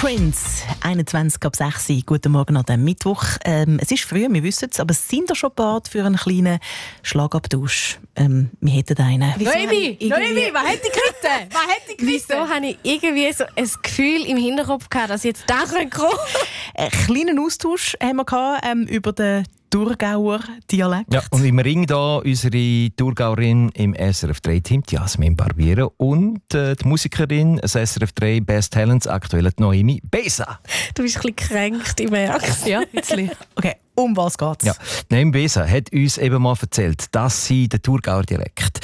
Prince, 21 ab 6 Uhr. Guten Morgen an diesem Mittwoch. Es ist früh, wir wissen es, aber sind ihr schon bereit für einen kleinen Schlagabtausch? Wir hätten einen. Noemi, was hat die geritten? Wieso habe ich irgendwie so ein Gefühl im Hinterkopf gehabt, dass jetzt da kommt? Einen kleinen Austausch haben wir gehabt, über den Thurgauer Dialekt. Ja, und im Ring da unsere Thurgauerin im SRF 3-Team, Jasmin Barbiero, und die Musikerin, das SRF 3 Best Talents, aktuell Noemi Besa. Du bist ein bisschen gekränkt, ich merke es. Ja, bisschen. Okay, um was geht's? Ja, Noemi Besa hat uns eben mal erzählt, dass sie den Thurgauer Dialekt,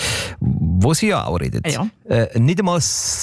wo sie ja auch redet, nicht einmal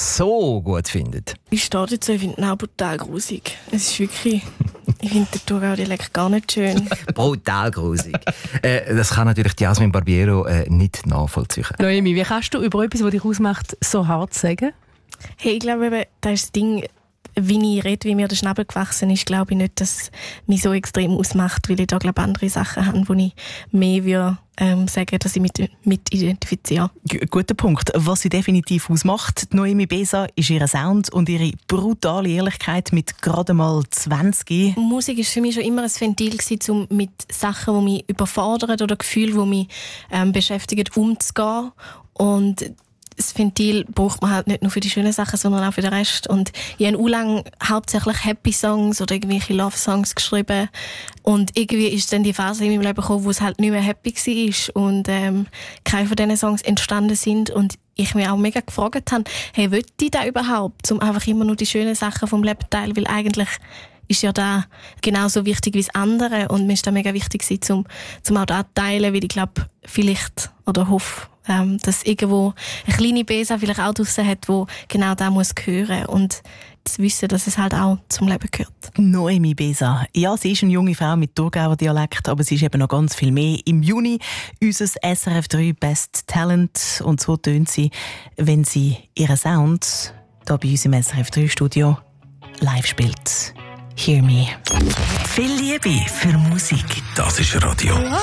so gut findet. Ich stehe dazu, ich finde ihn auch brutal grusig. Es ist wirklich... Ich finde den Thurgauer Dialekt gar nicht schön. Brutal grusig. Das kann natürlich die Jasmin Barbiero nicht nachvollziehen. Noemi, wie kannst du über etwas, was dich ausmacht, so hart sagen? Hey, ich glaube, eben, das ist das Ding, wie ich rede, wie mir der Schnabel gewachsen ist, glaube ich nicht, dass es mich so extrem ausmacht, weil ich da, glaube ich, andere Sachen habe, wo ich mehr sagen, dass ich mit identifiziere. Guter Punkt. Was sie definitiv ausmacht, Noemi Besa, ist ihr Sound und ihre brutale Ehrlichkeit mit gerade mal 20. Musik war für mich schon immer ein Ventil, um mit Sachen, die mich überfordern oder Gefühlen, die mich beschäftigen, umzugehen. Und das Ventil braucht man halt nicht nur für die schönen Sachen, sondern auch für den Rest. Und ich habe lange hauptsächlich Happy-Songs oder irgendwelche Love-Songs geschrieben. Und irgendwie ist dann die Phase in meinem Leben gekommen, wo es halt nicht mehr happy war und keine von diesen Songs entstanden sind. Und ich mich auch mega gefragt habe, hey, will ich das überhaupt? Um einfach immer nur die schönen Sachen vom Leben zu teilen, weil eigentlich ist ja da genauso wichtig wie das andere. Und mir ist das mega wichtig, um auch das zu teilen, weil ich glaube, vielleicht oder hoffe, dass irgendwo eine kleine Besa vielleicht auch draussen hat, die genau da muss hören und zu wissen, dass es halt auch zum Leben gehört. Noemi Besa. Ja, sie ist eine junge Frau mit Thurgauer Dialekt, aber sie ist eben noch ganz viel mehr. Im Juni unser SRF 3 Best Talent, und so tönt sie, wenn sie ihren Sound hier bei uns im SRF 3 Studio live spielt. Hear Me. Viel Liebe für Musik. Das ist Radio